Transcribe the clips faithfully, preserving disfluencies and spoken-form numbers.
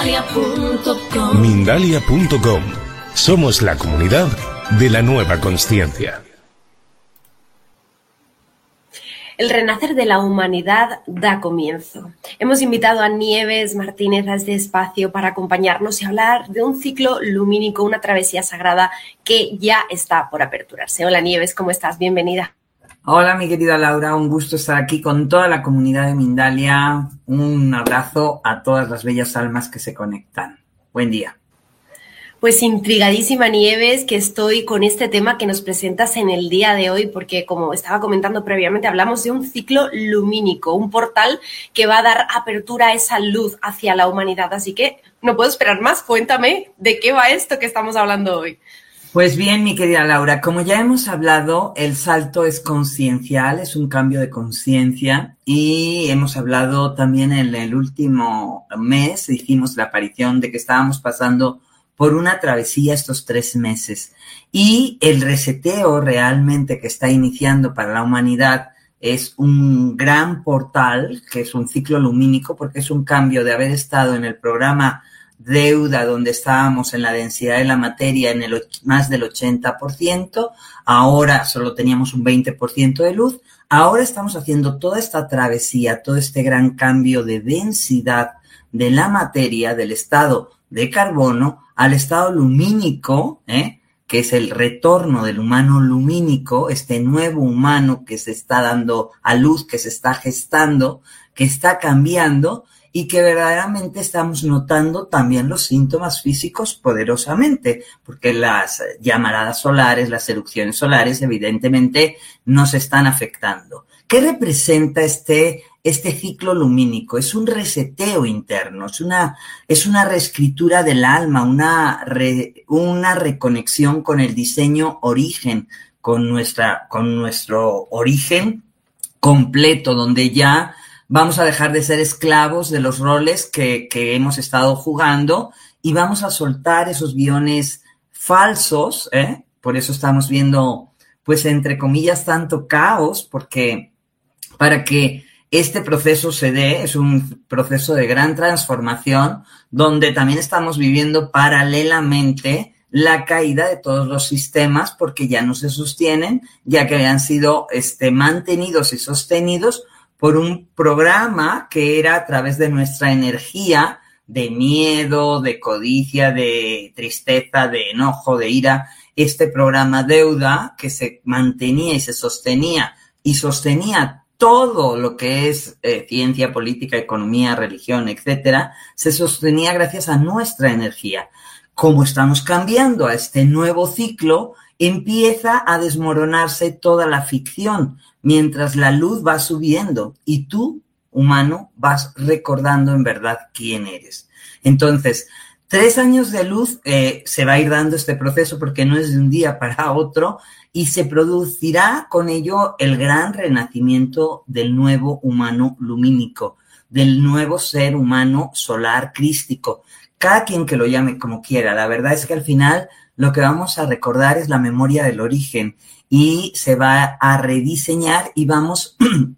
Mindalia punto com. Somos la comunidad de la nueva consciencia. El renacer de la humanidad da comienzo. Hemos invitado a Nieves Martínez a este espacio para acompañarnos y hablar de un ciclo lumínico, una travesía sagrada que ya está por aperturarse. Hola Nieves, ¿cómo estás? Bienvenida. Hola mi querida Laura, un gusto estar aquí con toda la comunidad de Mindalia. Un abrazo a todas las bellas almas que se conectan. Buen día. Pues intrigadísima Nieves, que estoy con este tema que nos presentas en el día de hoy, porque como estaba comentando previamente, hablamos de un ciclo lumínico, un portal que va a dar apertura a esa luz hacia la humanidad. Así que no puedo esperar más, cuéntame de qué va esto que estamos hablando hoy. Pues bien, mi querida Laura, como ya hemos hablado, el salto es consciencial, es un cambio de conciencia y hemos hablado también en el último mes, hicimos la aparición de que estábamos pasando por una travesía estos tres meses y el reseteo realmente que está iniciando para la humanidad es un gran portal, que es un ciclo lumínico, porque es un cambio de haber estado en el programa Deuda, donde estábamos en la densidad de la materia en el más del ochenta por ciento, ahora solo teníamos un veinte por ciento de luz, ahora estamos haciendo toda esta travesía, todo este gran cambio de densidad de la materia, del estado de carbono al estado lumínico, ¿eh? que es el retorno del humano lumínico, este nuevo humano que se está dando a luz, que se está gestando, que está cambiando, y que verdaderamente estamos notando también los síntomas físicos poderosamente, porque las llamaradas solares, las erupciones solares, evidentemente nos están afectando. ¿Qué representa este, este ciclo lumínico? Es un reseteo interno, es una, es una reescritura del alma, una, re, una reconexión con el diseño origen, con, nuestra, con nuestro origen completo, donde ya vamos a dejar de ser esclavos de los roles que, que hemos estado jugando y vamos a soltar esos guiones falsos, ¿eh? Por eso estamos viendo, pues, entre comillas, tanto caos, porque para que este proceso se dé, es un proceso de gran transformación, donde también estamos viviendo paralelamente la caída de todos los sistemas, porque ya no se sostienen, ya que habían sido este, mantenidos y sostenidos por un programa que era a través de nuestra energía de miedo, de codicia, de tristeza, de enojo, de ira. Este programa Deuda que se mantenía y se sostenía y sostenía todo lo que es eh, ciencia, política, economía, religión, etcétera, se sostenía gracias a nuestra energía. Como estamos cambiando a este nuevo ciclo, empieza a desmoronarse toda la ficción, mientras la luz va subiendo y tú, humano, vas recordando en verdad quién eres. Entonces, tres años de luz eh, se va a ir dando este proceso porque no es de un día para otro y se producirá con ello el gran renacimiento del nuevo humano lumínico, del nuevo ser humano solar crístico. Cada quien que lo llame como quiera, la verdad es que al final lo que vamos a recordar es la memoria del origen y se va a rediseñar y vamos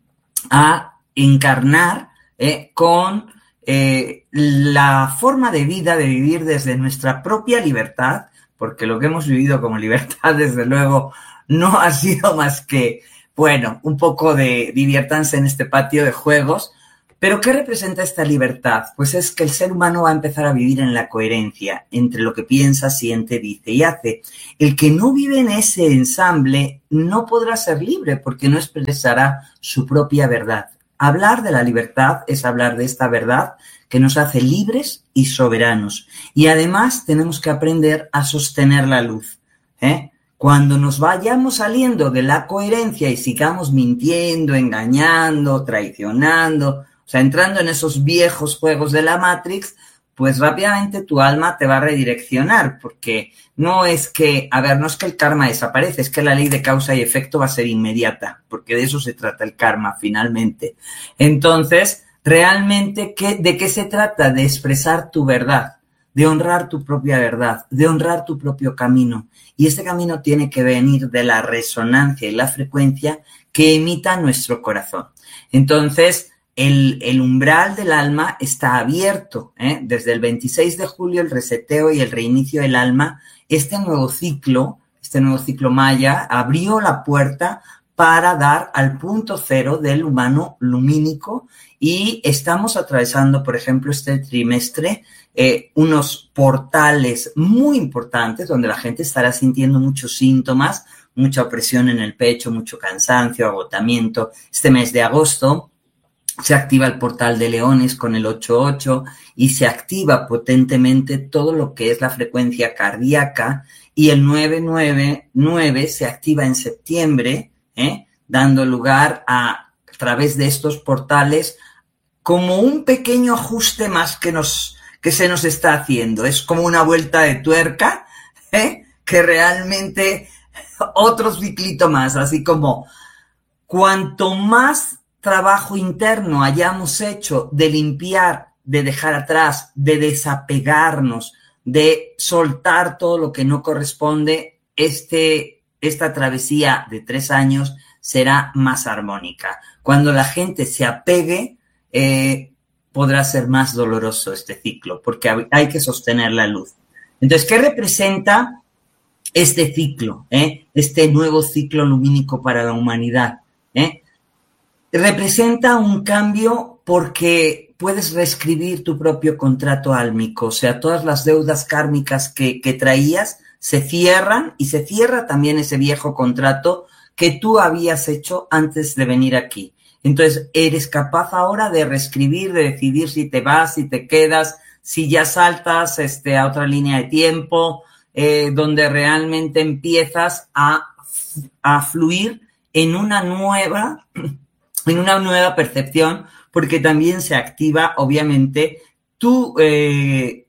a encarnar eh, con eh, la forma de vida, de vivir desde nuestra propia libertad, porque lo que hemos vivido como libertad, desde luego, no ha sido más que, bueno, un poco de diviértanse en este patio de juegos. ¿Pero qué representa esta libertad? Pues es que el ser humano va a empezar a vivir en la coherencia entre lo que piensa, siente, dice y hace. El que no vive en ese ensamble no podrá ser libre porque no expresará su propia verdad. Hablar de la libertad es hablar de esta verdad que nos hace libres y soberanos. Y además tenemos que aprender a sostener la luz, ¿eh? Cuando nos vayamos saliendo de la coherencia y sigamos mintiendo, engañando, traicionando, o sea, entrando en esos viejos juegos de la Matrix, pues rápidamente tu alma te va a redireccionar, porque no es que, a ver, no es que el karma desaparece, es que la ley de causa y efecto va a ser inmediata, porque de eso se trata el karma finalmente. Entonces, realmente, ¿qué, ¿de qué se trata? De expresar tu verdad, de honrar tu propia verdad, de honrar tu propio camino. Y este camino tiene que venir de la resonancia y la frecuencia que emita nuestro corazón. Entonces, el, el umbral del alma está abierto, ¿eh? Desde el veintiséis de julio, el reseteo y el reinicio del alma, este nuevo ciclo, este nuevo ciclo maya, abrió la puerta para dar al punto cero del humano lumínico, y estamos atravesando, por ejemplo, este trimestre, eh, unos portales muy importantes donde la gente estará sintiendo muchos síntomas, mucha opresión en el pecho, mucho cansancio, agotamiento. Este mes de agosto se activa el portal de Leones con el ocho ocho y se activa potentemente todo lo que es la frecuencia cardíaca, y el nueve nueve nueve se activa en septiembre, ¿eh? Dando lugar a, a través de estos portales, como un pequeño ajuste más que, nos, que se nos está haciendo. Es como una vuelta de tuerca, ¿eh? Que realmente otro ciclito más, así como cuanto más trabajo interno hayamos hecho de limpiar, de dejar atrás, de desapegarnos, de soltar todo lo que no corresponde, este, esta travesía de tres años será más armónica. Cuando la gente se apegue, eh, podrá ser más doloroso este ciclo, porque hay que sostener la luz. Entonces, ¿qué representa este ciclo, eh? este nuevo ciclo lumínico para la humanidad? Eh? Representa un cambio porque puedes reescribir tu propio contrato álmico, o sea, todas las deudas kármicas que, que traías se cierran, y se cierra también ese viejo contrato que tú habías hecho antes de venir aquí. Entonces, eres capaz ahora de reescribir, de decidir si te vas, si te quedas, si ya saltas este, a otra línea de tiempo, eh, donde realmente empiezas a, a fluir en una nueva, en una nueva percepción, porque también se activa, obviamente, tu eh,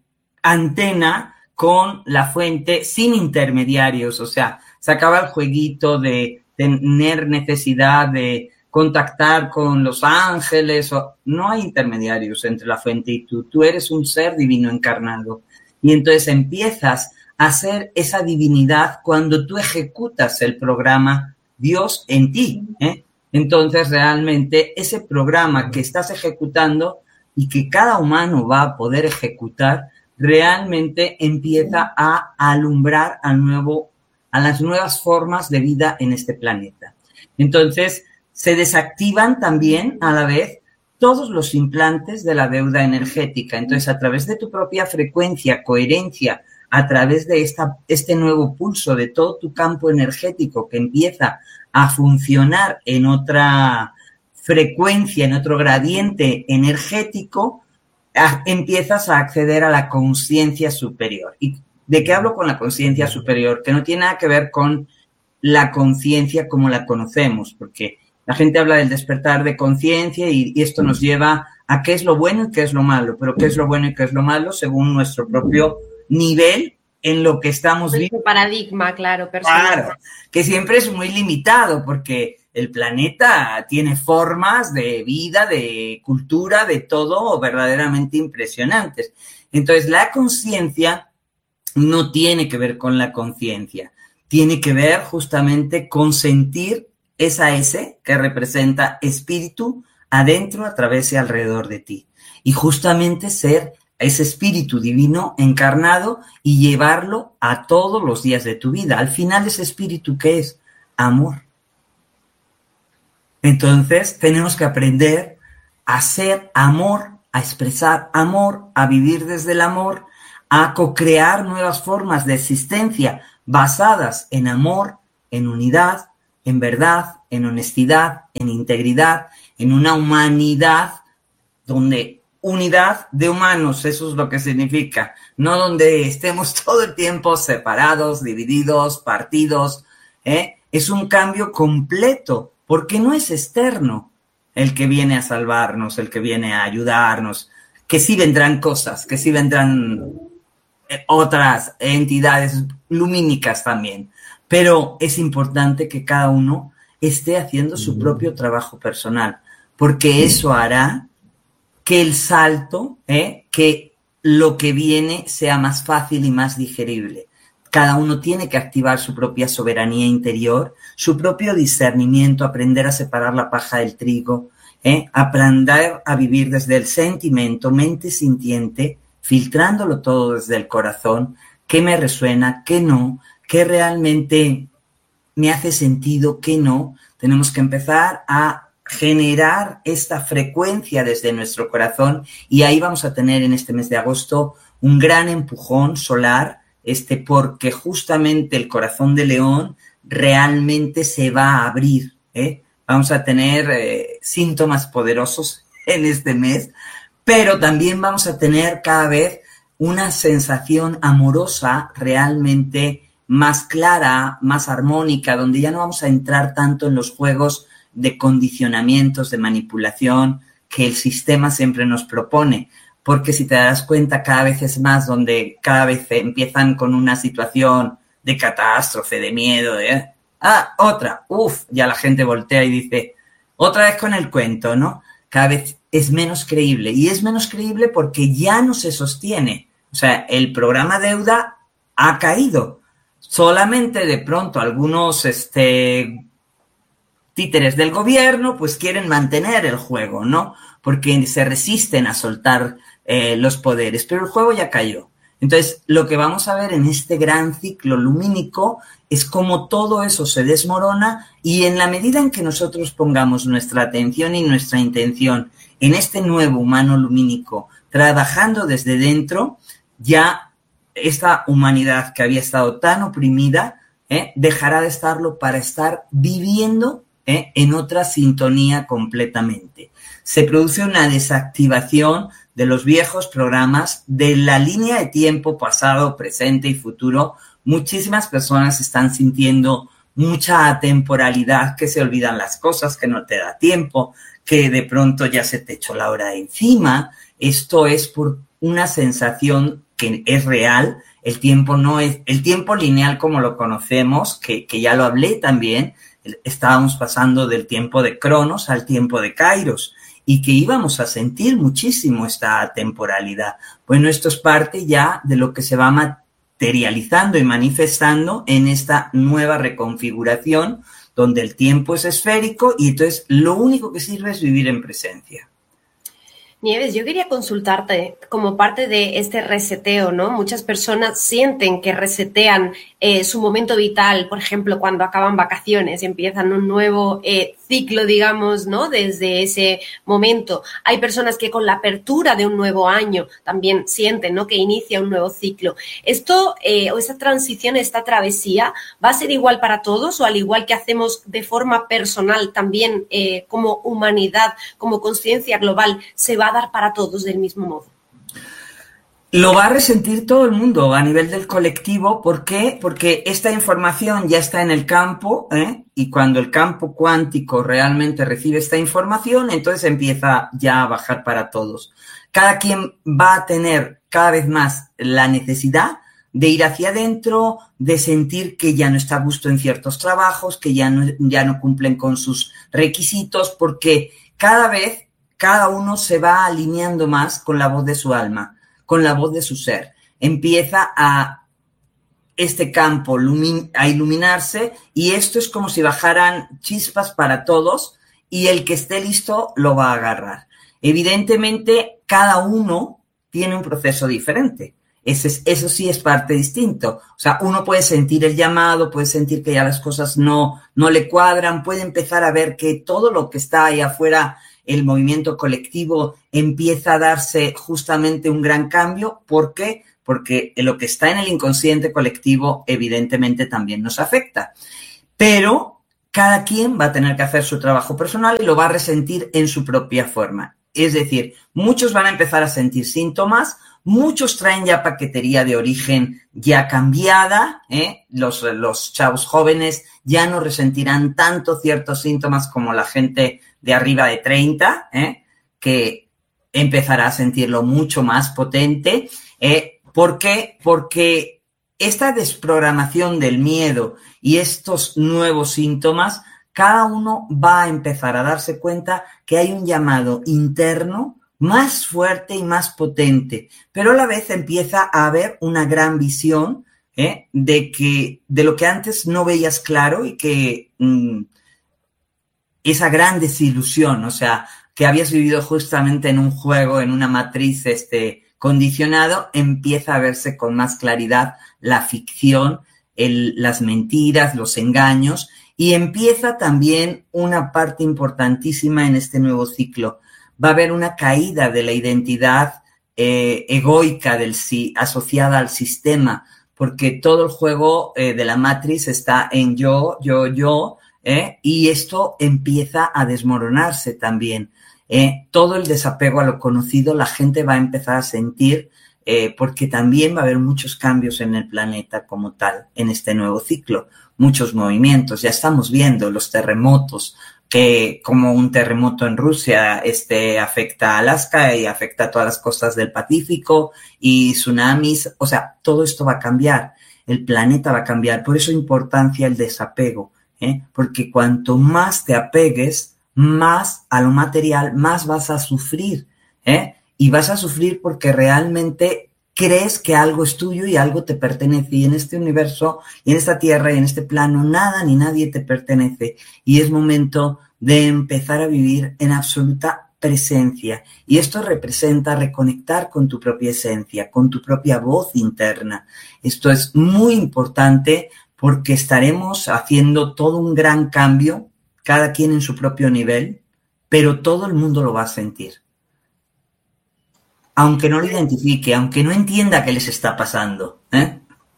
antena con la fuente sin intermediarios. O sea, se acaba el jueguito de tener necesidad de contactar con los ángeles, o, no hay intermediarios entre la fuente y tú, tú eres un ser divino encarnado, y entonces empiezas a ser esa divinidad cuando tú ejecutas el programa Dios en ti, ¿eh? Entonces realmente ese programa que estás ejecutando y que cada humano va a poder ejecutar, realmente empieza a alumbrar a, nuevo, a las nuevas formas de vida en este planeta. Entonces, se desactivan también a la vez todos los implantes de la deuda energética. Entonces, a través de tu propia frecuencia, coherencia, a través de esta, este nuevo pulso de todo tu campo energético que empieza a funcionar en otra frecuencia, en otro gradiente energético, a, empiezas a acceder a la conciencia superior. ¿Y de qué hablo con la conciencia superior? Que no tiene nada que ver con la conciencia como la conocemos, porque la gente habla del despertar de conciencia y, y esto nos lleva a qué es lo bueno y qué es lo malo, pero qué es lo bueno y qué es lo malo según nuestro propio nivel en lo que estamos viendo. Paradigma, claro, personal. Claro, que siempre es muy limitado porque el planeta tiene formas de vida, de cultura, de todo verdaderamente impresionantes. Entonces, la conciencia no tiene que ver con la conciencia, tiene que ver justamente con sentir esa S que representa espíritu adentro, a través y alrededor de ti. Y justamente ser ese espíritu divino encarnado y llevarlo a todos los días de tu vida. Al final, ese espíritu, ¿qué es? Amor. Entonces, tenemos que aprender a ser amor, a expresar amor, a vivir desde el amor, a co-crear nuevas formas de existencia basadas en amor, en unidad, en verdad, en honestidad, en integridad, en una humanidad donde unidad de humanos, eso es lo que significa, no donde estemos todo el tiempo separados, divididos, partidos, ¿eh? Es un cambio completo, porque no es externo el que viene a salvarnos, el que viene a ayudarnos, que sí vendrán cosas, que sí vendrán otras entidades lumínicas también, pero es importante que cada uno esté haciendo su propio trabajo personal, porque eso hará que el salto, ¿eh? que lo que viene sea más fácil y más digerible. Cada uno tiene que activar su propia soberanía interior, su propio discernimiento, aprender a separar la paja del trigo, ¿eh? Aprender a vivir desde el sentimiento, mente sintiente, filtrándolo todo desde el corazón, qué me resuena, qué no, qué realmente me hace sentido, qué no. Tenemos que empezar a generar esta frecuencia desde nuestro corazón y ahí vamos a tener en este mes de agosto un gran empujón solar, este, porque justamente el corazón de León realmente se va a abrir, ¿eh? Vamos a tener eh, síntomas poderosos en este mes, pero también vamos a tener cada vez una sensación amorosa realmente más clara, más armónica, donde ya no vamos a entrar tanto en los juegos de condicionamientos, de manipulación que el sistema siempre nos propone. Porque si te das cuenta, cada vez es más donde cada vez empiezan con una situación de catástrofe, de miedo, de... Ah, otra, uff, ya la gente voltea y dice, otra vez con el cuento, ¿no? Cada vez es menos creíble. Y es menos creíble porque ya no se sostiene. O sea, el programa deuda ha caído. Solamente de pronto algunos este, títeres del gobierno pues quieren mantener el juego, ¿no? Porque se resisten a soltar eh, los poderes, pero el juego ya cayó. Entonces, lo que vamos a ver en este gran ciclo lumínico es cómo todo eso se desmorona y en la medida en que nosotros pongamos nuestra atención y nuestra intención en este nuevo humano lumínico, trabajando desde dentro, ya esta humanidad que había estado tan oprimida eh, dejará de estarlo para estar viviendo eh, en otra sintonía completamente. Se produce una desactivación de los viejos programas, de la línea de tiempo pasado, presente y futuro. Muchísimas personas están sintiendo mucha atemporalidad, que se olvidan las cosas, que no te da tiempo, que de pronto ya se te echó la hora encima. Esto es por una sensación que es real. El tiempo no es, el tiempo lineal como lo conocemos, que, que ya lo hablé también, estábamos pasando del tiempo de Cronos al tiempo de Kairos, y que íbamos a sentir muchísimo esta temporalidad. Bueno, esto es parte ya de lo que se va materializando y manifestando en esta nueva reconfiguración, donde el tiempo es esférico y entonces lo único que sirve es vivir en presencia. Nieves, yo quería consultarte como parte de este reseteo, ¿no? Muchas personas sienten que resetean eh, su momento vital, por ejemplo, cuando acaban vacaciones y empiezan un nuevo eh, ciclo, digamos, ¿no? Desde ese momento. Hay personas que con la apertura de un nuevo año también sienten, ¿no? Que inicia un nuevo ciclo. Esto, eh, o esta transición, esta travesía, ¿va a ser igual para todos o al igual que hacemos de forma personal también eh, como humanidad, como conciencia global, se va a dar para todos del mismo modo? Lo va a resentir todo el mundo a nivel del colectivo. ¿Por qué? Porque esta información ya está en el campo, ¿eh? Y cuando el campo cuántico realmente recibe esta información, entonces empieza ya a bajar para todos. Cada quien va a tener cada vez más la necesidad de ir hacia adentro, de sentir que ya no está a gusto en ciertos trabajos, que ya no, ya no cumplen con sus requisitos, porque cada vez cada uno se va alineando más con la voz de su alma, con la voz de su ser. Empieza a este campo a iluminarse y esto es como si bajaran chispas para todos y el que esté listo lo va a agarrar. Evidentemente, cada uno tiene un proceso diferente. Ese, eso sí es parte distinto. O sea, uno puede sentir el llamado, puede sentir que ya las cosas no, no le cuadran, puede empezar a ver que todo lo que está ahí afuera, el movimiento colectivo, empieza a darse justamente un gran cambio. ¿Por qué? Porque lo que está en el inconsciente colectivo evidentemente también nos afecta. Pero cada quien va a tener que hacer su trabajo personal y lo va a resentir en su propia forma. Es decir, muchos van a empezar a sentir síntomas, muchos traen ya paquetería de origen ya cambiada, ¿eh? Los, los chavos jóvenes ya no resentirán tanto ciertos síntomas como la gente de arriba de treinta, ¿eh? Que empezará a sentirlo mucho más potente. ¿eh? ¿Por qué? Porque esta desprogramación del miedo y estos nuevos síntomas, cada uno va a empezar a darse cuenta que hay un llamado interno más fuerte y más potente, pero a la vez empieza a haber una gran visión ¿eh? de que de lo que antes no veías claro y que mmm, esa gran desilusión, o sea, que habías vivido justamente en un juego, en una matriz este, condicionado, empieza a verse con más claridad la ficción, el, las mentiras, los engaños, y empieza también una parte importantísima en este nuevo ciclo. Va a haber una caída de la identidad eh, egoica del, asociada al sistema, porque todo el juego eh, de la matriz está en yo, yo, yo, eh, y esto empieza a desmoronarse también. Eh, todo el desapego a lo conocido, la gente va a empezar a sentir, eh, porque también va a haber muchos cambios en el planeta como tal, en este nuevo ciclo, muchos movimientos. Ya estamos viendo los terremotos, que como un terremoto en Rusia este, afecta a Alaska y afecta a todas las costas del Pacífico, y tsunamis, o sea, todo esto va a cambiar, el planeta va a cambiar. Por eso importancia el desapego, ¿eh? Porque cuanto más te apegues, más a lo material, más vas a sufrir, ¿eh? Y vas a sufrir porque realmente crees que algo es tuyo y algo te pertenece, y en este universo, y en esta tierra, y en este plano, nada ni nadie te pertenece, y es momento de empezar a vivir en absoluta presencia, y esto representa reconectar con tu propia esencia, con tu propia voz interna. Esto es muy importante porque estaremos haciendo todo un gran cambio, cada quien en su propio nivel, pero todo el mundo lo va a sentir. Aunque no lo identifique, aunque no entienda qué les está pasando, ¿eh?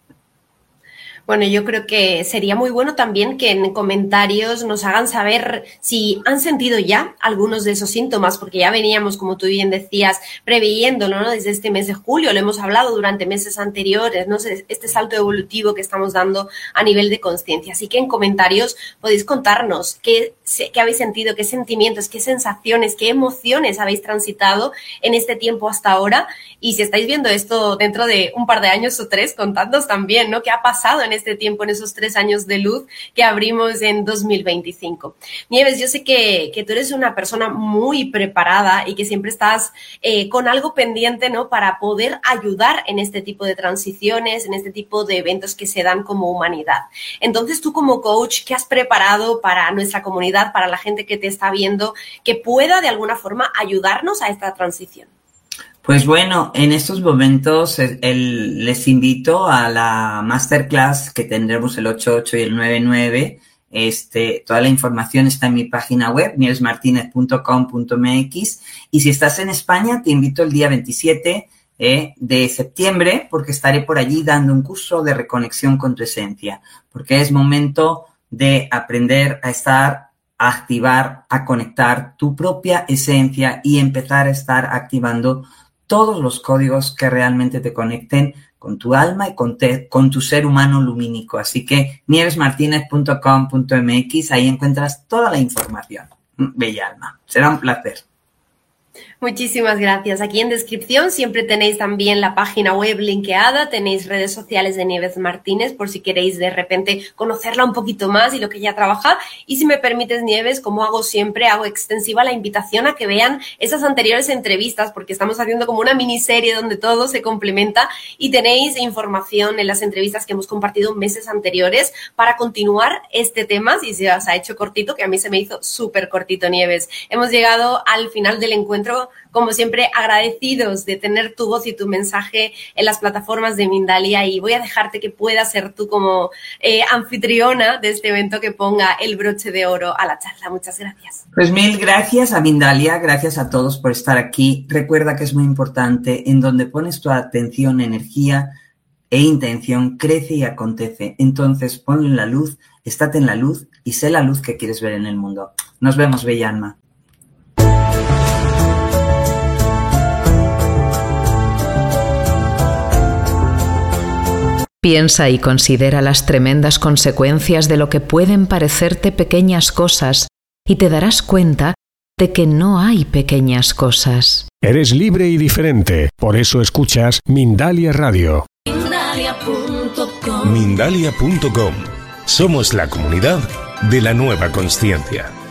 Bueno, yo creo que sería muy bueno también que en comentarios nos hagan saber si han sentido ya algunos de esos síntomas, porque ya veníamos, como tú bien decías, previéndolo, ¿no? Desde este mes de julio, lo hemos hablado durante meses anteriores, ¿no? Este salto evolutivo que estamos dando a nivel de conciencia. Así que en comentarios podéis contarnos qué, qué habéis sentido, qué sentimientos, qué sensaciones, qué emociones habéis transitado en este tiempo hasta ahora. Y si estáis viendo esto dentro de un par de años o tres, contadnos también, ¿no? ¿Qué ha pasado en este tiempo, en esos tres años de luz que abrimos en dos mil veinticinco? Nieves, yo sé que, que tú eres una persona muy preparada y que siempre estás eh, con algo pendiente, ¿no? Para poder ayudar en este tipo de transiciones, en este tipo de eventos que se dan como humanidad. Entonces, tú como coach, ¿qué has preparado para nuestra comunidad, para la gente que te está viendo, que pueda de alguna forma ayudarnos a esta transición? Pues bueno, en estos momentos el, el, les invito a la masterclass que tendremos el ocho ocho y el nueve nueve. Este, toda la información está en mi página web, nieves martinez punto com punto m x. Y si estás en España, te invito el día veintisiete eh, de septiembre, porque estaré por allí dando un curso de reconexión con tu esencia, porque es momento de aprender a estar, a activar, a conectar tu propia esencia y empezar a estar activando todos los códigos que realmente te conecten con tu alma y con, te, con tu ser humano lumínico. Así que nieves martinez punto com punto m x, ahí encuentras toda la información. Bella alma, será un placer. Muchísimas gracias. Aquí en descripción siempre tenéis también la página web linkeada, tenéis redes sociales de Nieves Martínez por si queréis de repente conocerla un poquito más y lo que ella trabaja. Y si me permites, Nieves, como hago siempre, hago extensiva la invitación a que vean esas anteriores entrevistas, porque estamos haciendo como una miniserie donde todo se complementa y tenéis información en las entrevistas que hemos compartido meses anteriores para continuar este tema, si se os ha hecho cortito, que a mí se me hizo súper cortito, Nieves. Hemos llegado al final del encuentro, como siempre, agradecidos de tener tu voz y tu mensaje en las plataformas de Mindalia, y voy a dejarte que puedas ser tú como eh, anfitriona de este evento que ponga el broche de oro a la charla. Muchas gracias. Pues mil gracias a Mindalia, gracias a todos por estar aquí. Recuerda que es muy importante, en donde pones tu atención, energía e intención, crece y acontece. Entonces ponle la luz, estate en la luz y sé la luz que quieres ver en el mundo. Nos vemos, bella alma. Piensa y considera las tremendas consecuencias de lo que pueden parecerte pequeñas cosas y te darás cuenta de que no hay pequeñas cosas. Eres libre y diferente, por eso escuchas Mindalia Radio. Mindalia punto com. Mindalia punto com. Somos la comunidad de la nueva consciencia.